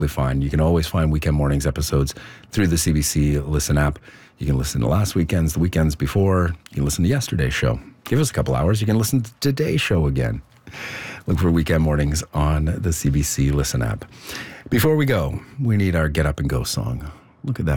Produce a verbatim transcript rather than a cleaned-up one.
fine. You can always find Weekend Mornings episodes through the C B C Listen app. You can listen to last weekend's, the weekends before. You can listen to yesterday's show. Give us a couple hours. You can listen to today's show again. Look for Weekend Mornings on the C B C Listen app. Before we go, we need our Get Up and Go song. Look at that